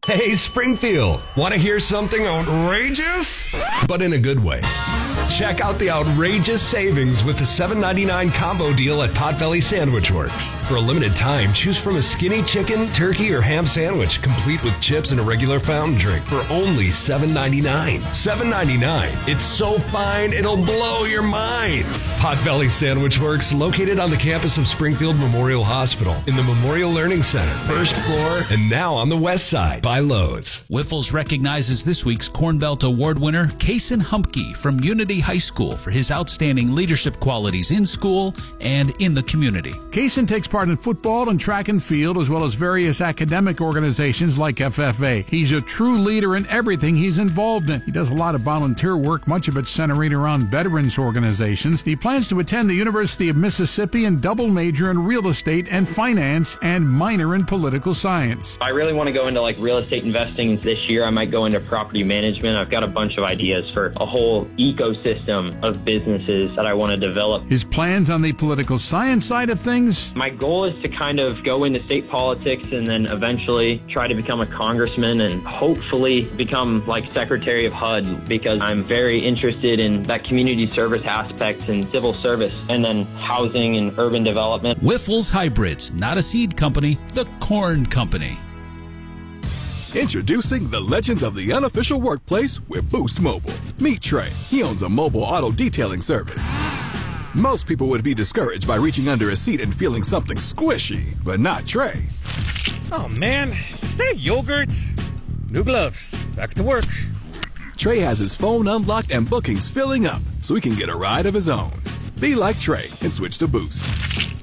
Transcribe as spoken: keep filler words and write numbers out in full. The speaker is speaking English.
Hey, Springfield, want to hear something outrageous? But in a good way. Check out the outrageous savings with the seven ninety-nine combo deal at Potbelly Sandwich Works. For a limited time, choose from a skinny chicken, turkey, or ham sandwich, complete with chips and a regular fountain drink for only seven ninety-nine. seven ninety-nine. It's so fine, it'll blow your mind. Potbelly Sandwich Works, located on the campus of Springfield Memorial Hospital in the Memorial Learning Center, first floor, and now on the west side by Lowe's. Whiffles recognizes this week's Corn Belt Award winner, Kason Humpke from Unity High School, for his outstanding leadership qualities in school and in the community. Kason takes part in football and track and field, as well as various academic organizations like F F A. He's a true leader in everything he's involved in. He does a lot of volunteer work, much of it centering around veterans organizations. He plans to attend the University of Mississippi and double major in real estate and finance and minor in political science. I really want to go into like real estate investing this year. I might go into property management. I've got a bunch of ideas for a whole ecosystem of businesses that I want to develop. His plans on the political science side of things? My goal is to kind of go into state politics and then eventually try to become a congressman and hopefully become like Secretary of H U D, because I'm very interested in that community service aspect and civil service, and then housing and urban development. Whiffles Hybrids, not a seed company, the Corn Company. Introducing the legends of the unofficial workplace with Boost Mobile. Meet Trey. He owns a mobile auto detailing service. Most people would be discouraged by reaching under a seat and feeling something squishy, but not Trey. Oh man, is that yogurt? New gloves. Back to work. Trey has his phone unlocked and bookings filling up so he can get a ride of his own. Be like Trey and switch to Boost.